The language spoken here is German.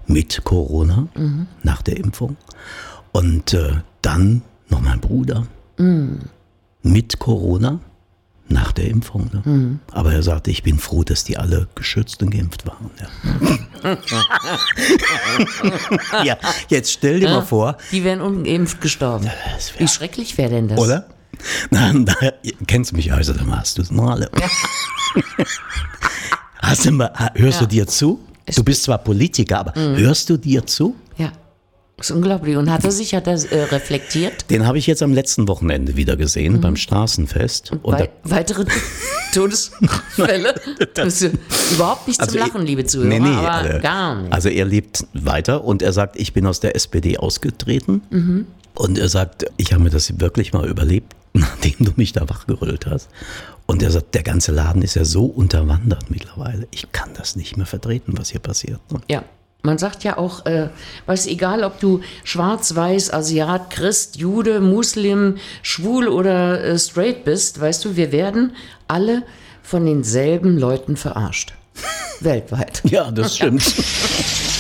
mit Corona, nach der Impfung. Und dann noch mein Bruder mit Corona, nach der Impfung. Ne? Aber er sagte, ich bin froh, dass die alle geschützt und geimpft waren. Ja, ja, jetzt stell dir mal vor. Die wären ungeimpft gestorben. Wie schrecklich wäre denn das? Oder? Na, kennst du mich also, dann hast du es noch alle. Hörst du dir zu? Du bist zwar Politiker, aber hörst du dir zu? Ja, das ist unglaublich. Und hat er reflektiert? Den habe ich jetzt am letzten Wochenende wieder gesehen, beim Straßenfest. Und weitere Todesfälle? Das ist überhaupt nicht zum Lachen, liebe Zuhörer, aber gar nicht. Also er lebt weiter und er sagt, ich bin aus der SPD ausgetreten. Und er sagt, ich habe mir das wirklich mal überlebt, nachdem du mich da wachgerüttelt hast. Und er sagt, der ganze Laden ist ja so unterwandert mittlerweile. Ich kann das nicht mehr vertreten, was hier passiert. Ne? Ja. Man sagt ja auch, egal ob du schwarz, weiß, Asiat, Christ, Jude, Muslim, schwul oder straight bist, weißt du, wir werden alle von denselben Leuten verarscht. Weltweit. Ja, das stimmt.